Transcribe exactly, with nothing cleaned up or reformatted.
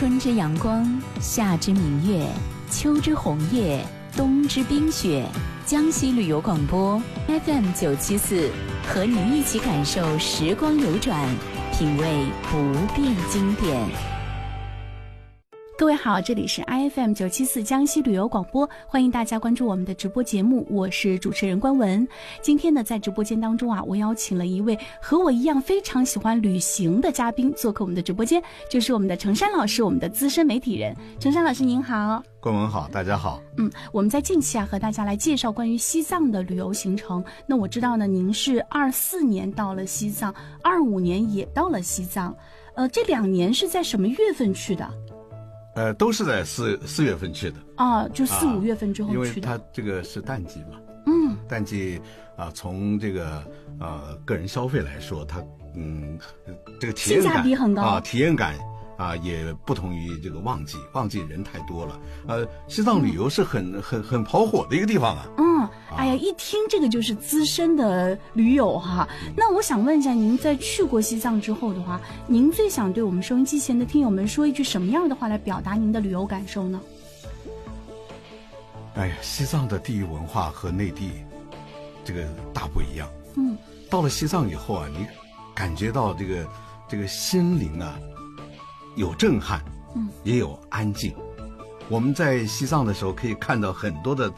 春之阳光，夏之明月，秋之红叶，冬之冰雪。江西旅游广播 F M 九七四，和您一起感受时光流转，品味不变经典。 各位好，这里是 I F M 九七四江西旅游广播，欢迎大家关注我们的直播节目，我是主持人关文。今天呢，在直播间当中啊，我邀请了一位和我一样非常喜欢旅行的嘉宾做客我们的直播间，就是我们的程山老师，我们的资深媒体人。程山老师您好。 关文好，大家好。 嗯，我们在近期啊和大家来介绍关于西藏的旅游行程。那我知道呢，您是二四年到了西藏，二五年也到了西藏，呃，这两年是在什么月份去的？ 呃，都是在四四月份去的啊，就四五月份之后去的， 因为它这个是淡季嘛。 嗯， 淡季啊，从这个呃个人消费来说，它嗯这个体验感性价比很高啊，体验感啊也不同于这个旺季，旺季人太多了。呃，西藏旅游是很、嗯、很很跑火的一个地方啊。 嗯，哎呀，一听这个就是资深的驴友哈。那我想问一下，您在去过西藏之后的话，您最想对我们收音机前的听友们说一句什么样的话来表达您的旅游感受呢？ 哎呀，西藏的地域文化和内地这个大不一样。 嗯， 到了西藏以后啊，你感觉到这个这个心灵啊有震撼， 嗯， 也有安静。我们在西藏的时候可以看到很多的